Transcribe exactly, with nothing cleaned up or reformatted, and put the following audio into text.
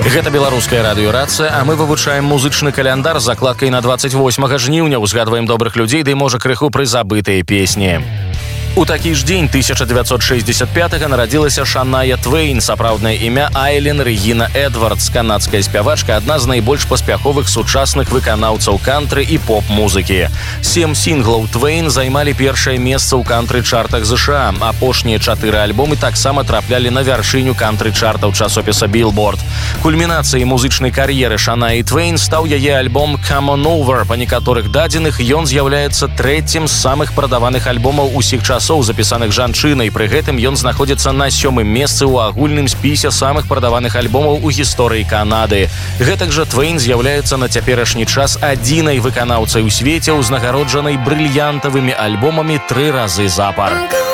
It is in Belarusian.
Гэта беларуская радыёрацыя, а мы вывучаем музычны каляндар з закладкай на двадцать восьмага жніўня, узгадваем добрых людзей, ды можа крыху прызабытыя песні. У такі ж дзень тысяча девятьсот шестьдесят пятага нарадзілася Шаная Твейн, сапраўднае імя Айлен Рэгіна Эдвардс, канадская спявачка, адна з найбольш паспяховых сучасных выканаўцаў кантры і поп-музыкі. Сем сінглаў Твейн займалі першае месца ў кантры-чартах ЗША. Апошнія чатыры альбомы таксама траплялі на вяршыню кантры-чартаў часопіса Billboard. Кульмінацыяй музычнай кар'еры Шанаі Твейн стаў яе альбом «Come On Over». Па некаторых дадзеных ён з'яўляецца трэцім з самых прадаваных альбомаў усіх часоў, запісаных жанчынай. Пры гэтым ён знаходзіцца на сёмым месцы ў агульным спісе самых прадаваных альбомаў у гісторыі Канады. Гэтак жа Твейн з'яўляецца на цяперашні час адзінай выканаўцай у свеце, узнагароджанай брыльянтавымі альбомамі тры разы запар.